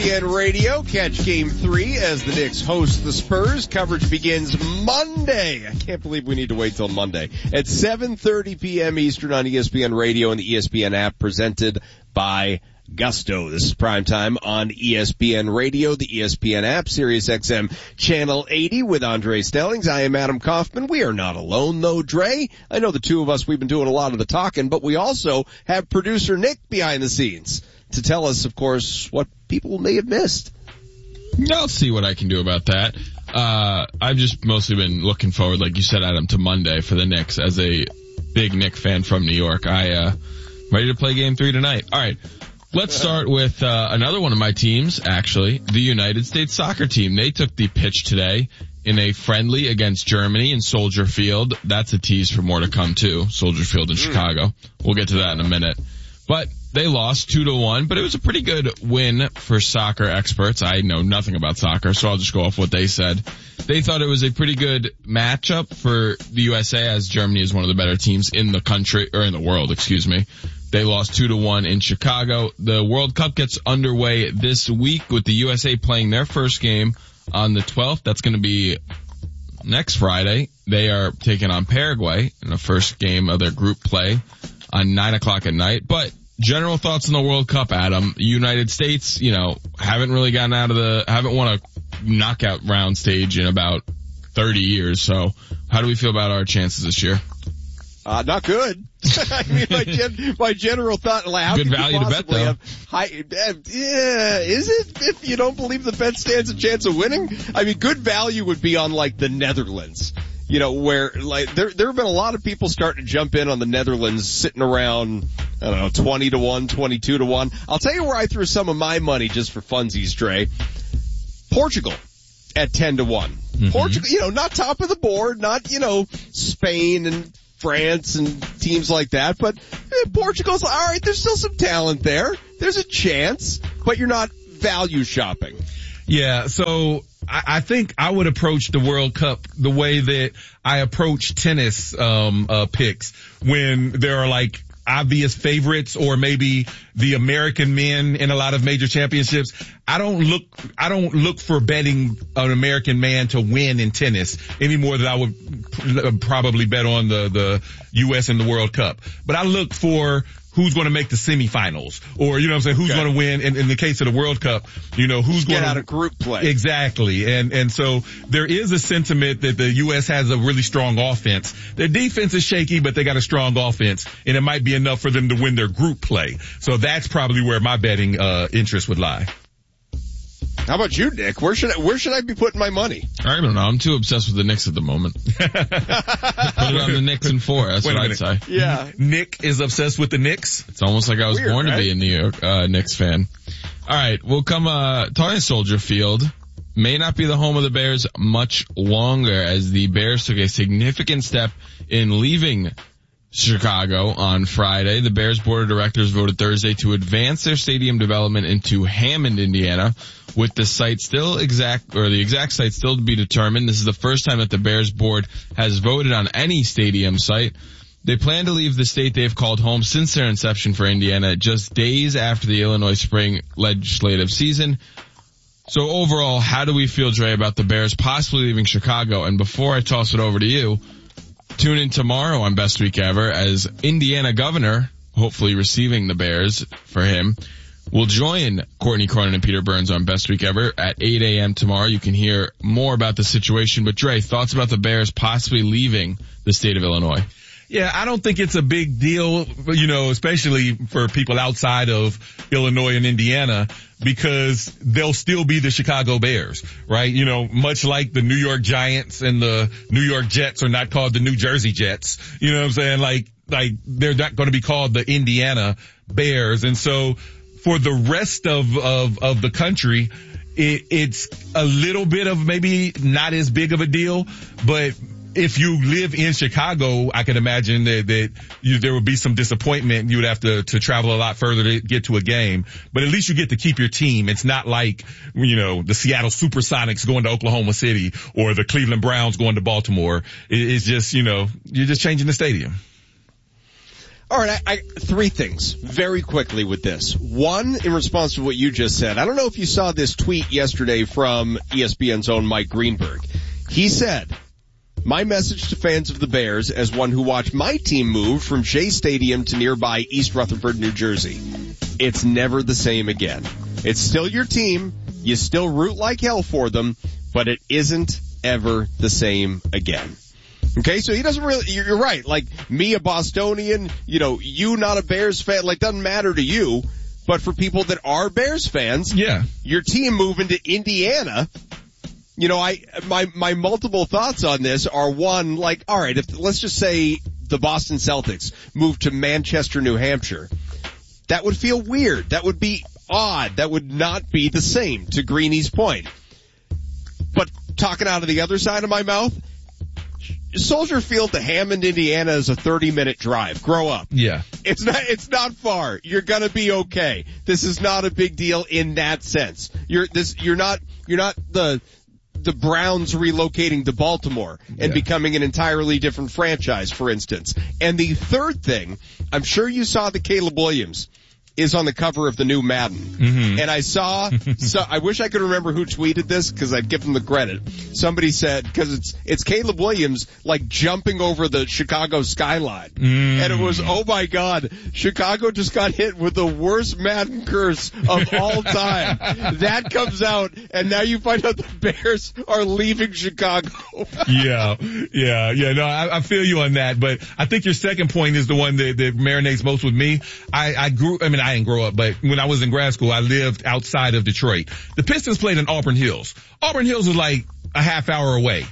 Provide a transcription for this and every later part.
ESPN Radio. Catch Game 3 as the Knicks host the Spurs. Coverage begins Monday. I can't believe we need to wait till Monday. At 7:30 p.m. Eastern on ESPN Radio and the ESPN app, presented by Gusto. This is primetime on ESPN Radio, the ESPN app, Sirius XM Channel 80 with Andre Stellings. I am Adam Kaufman. We are not alone though, Dre. I know the two of us, we've been doing a lot of the talking, but we also have producer Nick behind the scenes to tell us, of course, what people may have missed. I'll see what I can do about that. I've just mostly been looking forward, like you said, Adam, to Monday for the Knicks as a big Knick fan from New York. Ready to play Game 3 tonight. All right. Let's start with another one of my teams, actually, the United States soccer team. They took the pitch today in a friendly against Germany in Soldier Field. That's a tease for more to come, too. Soldier Field in Chicago. We'll get to that in a minute. But they lost 2-1, but it was a pretty good win for soccer experts. I know nothing about soccer, so I'll just go off what they said. They thought it was a pretty good matchup for the USA, as Germany is one of the better teams in the country, or in the world, excuse me. They lost 2-1 in Chicago. The World Cup gets underway this week with the USA playing their first game on the 12th. That's going to be next Friday. They are taking on Paraguay in the first game of their group play on 9 o'clock at night. But general thoughts on the World Cup, Adam. United States, haven't really gotten haven't won a knockout round stage in about 30 years. So how do we feel about our chances this year? Not good. I mean, my general thought, like, how good could value you to bet, though. have high, is it, if you don't believe the bet stands a chance of winning? I mean, good value would be on, like, the Netherlands, where, like, there have been a lot of people starting to jump in on the Netherlands sitting around, 20-1, 22-1. I'll tell you where I threw some of my money just for funsies, Dre. Portugal at 10-1. Mm-hmm. Portugal, not top of the board, not, Spain and France and teams like that, but Portugal's all right. There's still some talent there. There's a chance, but you're not value shopping. Yeah, so I think I would approach the World Cup the way that I approach tennis picks, when there are like obvious favorites, or maybe the American men in a lot of major championships. I don't look for betting an American man to win in tennis any more than I would probably bet on the U.S. in the World Cup. But I look for who's going to make the semifinals, or, who's going to win in the case of the World Cup, who's going to get out of group play. Exactly. And so there is a sentiment that the U.S. has a really strong offense. Their defense is shaky, but they got a strong offense, and it might be enough for them to win their group play. So that's probably where my betting interest would lie. How about you, Nick? Where should I be putting my money? I don't know. I'm too obsessed with the Knicks at the moment. Put it on the Knicks in 4. That's what I'd say. Yeah. Nick is obsessed with the Knicks? It's almost like I was Weird, born right? to be a New York Knicks fan. All right. We'll come talking Soldier Field. May not be the home of the Bears much longer, as the Bears took a significant step in leaving Chicago on Friday. The Bears board of directors voted Thursday to advance their stadium development into Hammond, Indiana, with the exact site still to be determined. This is the first time that the Bears board has voted on any stadium site. They plan to leave the state they've called home since their inception for Indiana, just days after the Illinois spring legislative season. So overall, how do we feel, Dre, about the Bears possibly leaving Chicago? And before I toss it over to you, tune in tomorrow on Best Week Ever as Indiana governor, hopefully receiving the Bears for him, will join Courtney Cronin and Peter Burns on Best Week Ever at 8 a.m. tomorrow. You can hear more about the situation. But Dre, thoughts about the Bears possibly leaving the state of Illinois? Yeah, I don't think it's a big deal, especially for people outside of Illinois and Indiana, because they'll still be the Chicago Bears, right? Much like the New York Giants and the New York Jets are not called the New Jersey Jets. You know what I'm saying? Like they're not going to be called the Indiana Bears. And so for the rest of the country, it's a little bit of maybe not as big of a deal, but if you live in Chicago, I can imagine that there would be some disappointment. You would have to travel a lot further to get to a game, but at least you get to keep your team. It's not like, the Seattle Supersonics going to Oklahoma City or the Cleveland Browns going to Baltimore. It's just, you're just changing the stadium. All right, I three things very quickly with this. One, in response to what you just said, I don't know if you saw this tweet yesterday from ESPN's own Mike Greenberg. He said, my message to fans of the Bears as one who watched my team move from Shea Stadium to nearby East Rutherford, New Jersey. It's never the same again. It's still your team. You still root like hell for them, but it isn't ever the same again. Okay, so he doesn't really, you're right, like me, a Bostonian, you not a Bears fan, like doesn't matter to you, but for people that are Bears fans, yeah, your team moving to Indiana, my multiple thoughts on this are one, like, all right, let's just say the Boston Celtics moved to Manchester, New Hampshire, that would feel weird, that would be odd, that would not be the same, to Greeny's point. But talking out of the other side of my mouth, Soldier Field to Hammond, Indiana is a 30-minute drive. Grow up. Yeah. It's not far. You're gonna be okay. This is not a big deal in that sense. You're not the Browns relocating to Baltimore and becoming an entirely different franchise, for instance. And the third thing, I'm sure you saw that Caleb Williams is on the cover of the new Madden. Mm-hmm. And I saw, I wish I could remember who tweeted this because I'd give them the credit. Somebody said, because it's Caleb Williams like jumping over the Chicago skyline. And it was, oh my God, Chicago just got hit with the worst Madden curse of all time. That comes out and now you find out the Bears are leaving Chicago. Yeah. No, I feel you on that, but I think your second point is the one that marinates most with me. I didn't grow up, but when I was in grad school, I lived outside of Detroit. The Pistons played in Auburn Hills. Auburn Hills is like a half hour away,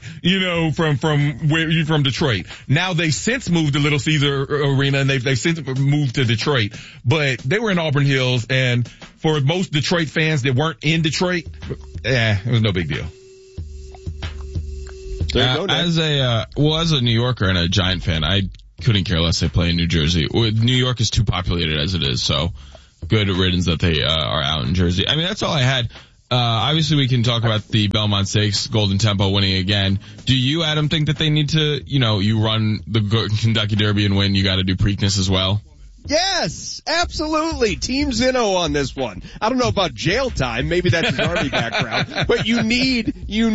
from Detroit. Now they since moved to Little Caesar Arena and they've since moved to Detroit, but they were in Auburn Hills, and for most Detroit fans that weren't in Detroit, it was no big deal. As a New Yorker and a Giant fan, I couldn't care less they play in New Jersey. New York is too populated as it is, so good riddance that they are out in Jersey. I mean, that's all I had. Obviously we can talk about the Belmont Stakes, Golden Tempo winning again. Do you, Adam, think that they need to, you run the Kentucky Derby and win, you gotta do Preakness as well? Yes, absolutely. Team Zinno on this one. I don't know about jail time. Maybe that's his Army background. But you need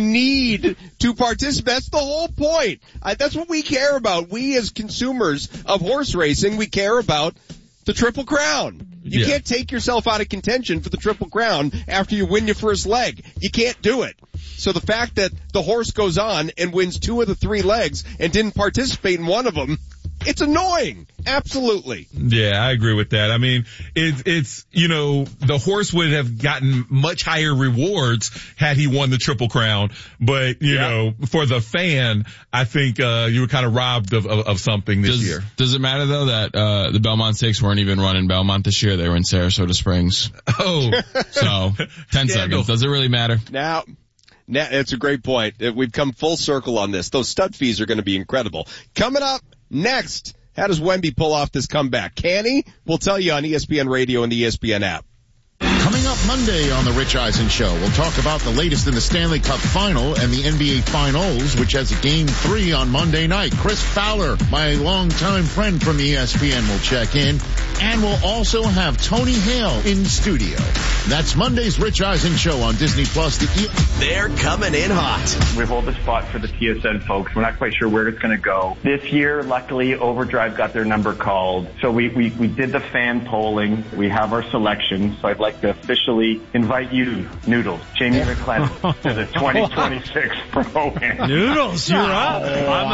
to participate. That's the whole point. That's what we care about. We as consumers of horse racing, we care about the Triple Crown. You can't take yourself out of contention for the Triple Crown after you win your first leg. You can't do it. So the fact that the horse goes on and wins 2 of the 3 legs and didn't participate in one of them, it's annoying. Absolutely. Yeah, I agree with that. I mean, it's the horse would have gotten much higher rewards had he won the Triple Crown. But, for the fan, I think, you were kind of robbed of something this year. Does it matter though that, the Belmont Stakes weren't even run in Belmont this year? They were in Sarasota Springs. Oh. So, 10 seconds. Does it really matter? Now, it's a great point. We've come full circle on this. Those stud fees are going to be incredible. Coming up next, how does Wemby pull off this comeback? Can he? We'll tell you on ESPN Radio and the ESPN app. Coming up Monday on The Rich Eisen Show, we'll talk about the latest in the Stanley Cup Final and the NBA Finals, which has a Game 3 on Monday night. Chris Fowler, my longtime friend from ESPN, will check in. And we'll also have Tony Hale in studio. That's Monday's Rich Eisen Show on Disney Plus. They're coming in hot. We hold the spot for the TSN folks. We're not quite sure where it's going to go. This year, luckily, Overdrive got their number called. So we did the fan polling. We have our selection. So I'd like to officially invite you, Noodles, Jamie McClellan, to the 2026 Pro-Am. Noodles, you're up. I'm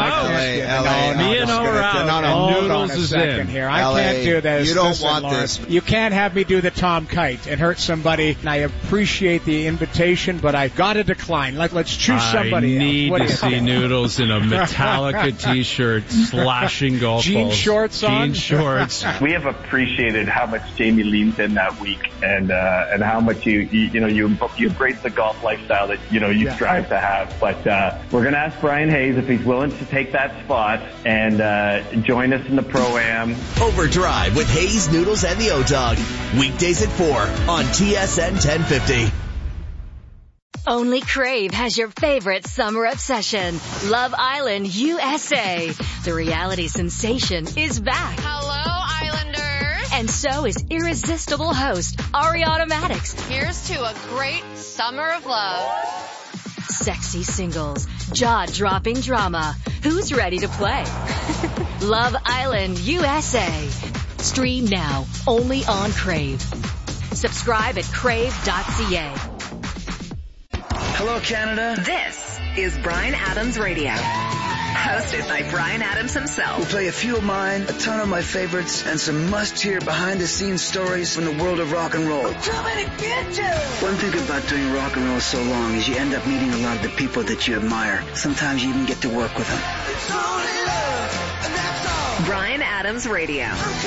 out. Me and O are out. Noodles is in. Here. I can't do this. You don't want this. You can't have me do the Tom Kite and hurt somebody. And I appreciate the invitation, but I've got to decline. Let's choose somebody else. I need to see Noodles in a Metallica t-shirt slashing golf balls. Jean shorts on? Jean shorts. We have appreciated how much Jamie leans in that week and how much you embrace the golf lifestyle that, you strive to have. But, we're going to ask Brian Hayes if he's willing to take that spot and, join us in the Pro-Am. Overdrive with Hayes, Noodles, and the O-Dog. Weekdays at 4 on TSN 1050. Only Crave has your favorite summer obsession, Love Island USA. The reality sensation is back. Hello, I And so is irresistible host, Ariana Madix. Here's to a great summer of love. Sexy singles, jaw-dropping drama. Who's ready to play? Love Island USA. Stream now, only on Crave. Subscribe at crave.ca. Hello, Canada. This is Bryan Adams Radio. Hosted by Bryan Adams himself. We'll play a few of mine, a ton of my favorites, and some must-hear behind-the-scenes stories from the world of rock and roll. One thing about doing rock and roll so long is you end up meeting a lot of the people that you admire. Sometimes you even get to work with them. Bryan Adams Radio.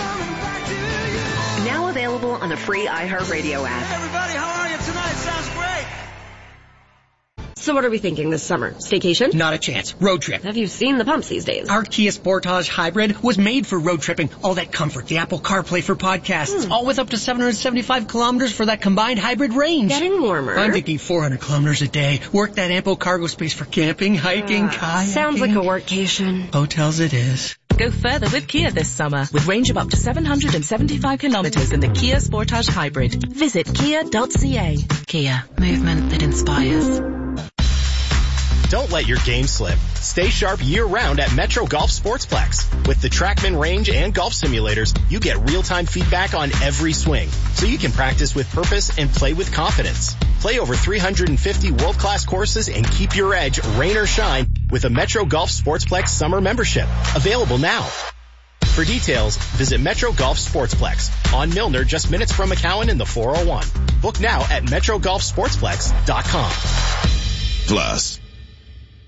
Now available on the free iHeartRadio app. Everybody, how are you tonight? Sounds great. So what are we thinking this summer? Staycation? Not a chance. Road trip. Have you seen the pumps these days? Our Kia Sportage Hybrid was made for road tripping. All that comfort, the Apple CarPlay for podcasts, all with up to 775 kilometers for that combined hybrid range. Getting warmer. I'm thinking 400 kilometers a day. Work that ample cargo space for camping, hiking, kayaking. Sounds like a workcation. Hotels it is. Go further with Kia this summer with range of up to 775 kilometers in the Kia Sportage Hybrid. Visit kia.ca. Kia, movement that inspires. Don't let your game slip. Stay sharp year-round at Metro Golf Sportsplex. With the TrackMan range and golf simulators, you get real-time feedback on every swing, so you can practice with purpose and play with confidence. Play over 350 world-class courses and keep your edge, rain or shine, with a Metro Golf Sportsplex summer membership. Available now. For details, visit Metro Golf Sportsplex on Milner, just minutes from McCowan in the 401. Book now at MetroGolfSportsplex.com. Plus,